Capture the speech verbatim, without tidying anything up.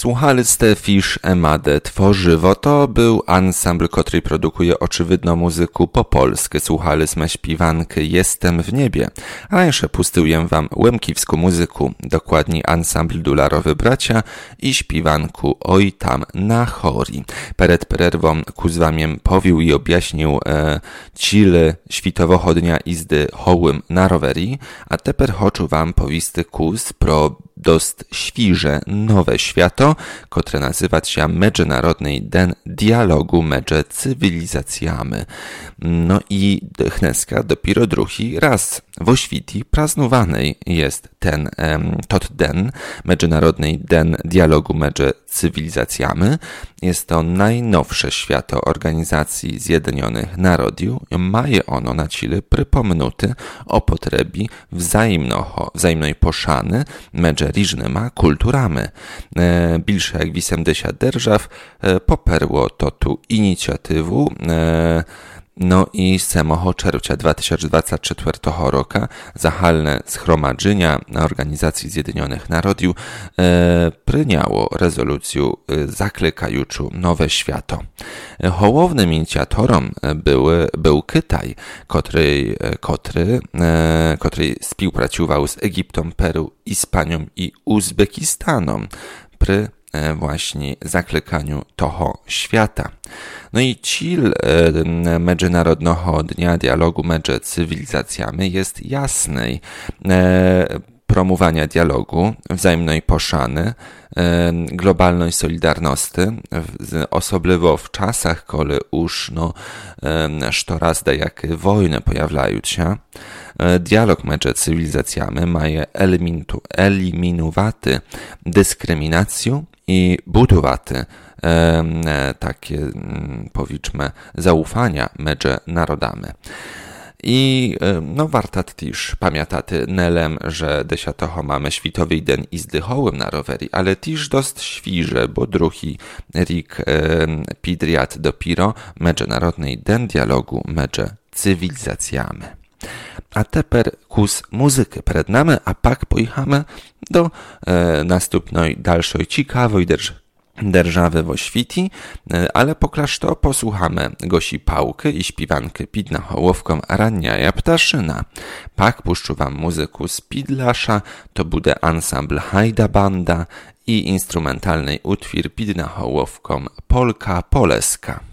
Słuchaliście Fisz Emadę Tworzywo to był ansambl, który produkuje oczywidno muzyku po polsku. Słuchaliśmy śpiewankę Jestem w niebie. Rańsze pustyłem wam łemkiwską muzyku, dokładnie ansambl Dularowy Bracia i śpiewanku Oj tam na chori. Przed przerwą kuzwamiem powił i objaśnił e, cile świtowoho dnia izdy hołym na rowerii, a teper choczu wam powisty kuz pro dost świże nowe świato, które nazywać się Międzynarodny Den Dialogu między Cywilizacjami. No i dneska dopiero drugi raz w oświti praznowanej jest ten em, tot den, Międzynarodny Den Dialogu między Cywilizacjami. Jest to najnowsze świato Organizacji Zjednoczonych Narodów. Maje ono na cile przypomnuty o potrebi wzajemno, wzajemnej poszany między różnymi kulturami. E, Bilsze jak osiemdziesiąt держав e, poperło to tu inicjatywę. E, No i z samego czerwca dwa tysiące dwudziestego czwartego roku zachalne zgromadzenia Organizacji Zjednoczonych Narodów e, przyjęło rezolucję e, zaklikajuczu nowe świato. E, Hołownym inicjatorem były, był Kytaj, który, który, e, który współpracował z Egiptem, Peru, Hiszpanią i Uzbekistanem przy właśnie zaklykaniu toho świata. No i cel e, Międzynarodnego Dnia Dialogu między Cywilizacjami jest jasny. E, promowania dialogu, wzajemnej poszany, e, globalnej solidarności, w, osobliwo w czasach, kiedy już no, e, sztoraz jakie wojny pojawiają się. E, dialog między cywilizacjami ma eliminować dyskryminację i budować e, takie, powiedzmy, zaufania między narodami. I no warto też pamiętać nelem, że dziesiątego mamy Światowy Den Izdy Hołym na rowerii, ale też dość świeże, bo drugi rik e, pidriat dopiero Międzynarodny Den Dialogu między Cywilizacjami. A teper kus muzyki przed nami, a pak pojechamy do e, następnej, dalszej ciekawej derz Derżawy w oświti, ale poklaż to posłuchamy Gosi Pałky i śpiewanky Pidna Hołowką Ranniaja Ptaszyna. Pak puszczu wam muzyku z Pidlasza, to bude ansambl Hajda Banda i instrumentalnej utwór Pidna Hołowką Polka Poleska.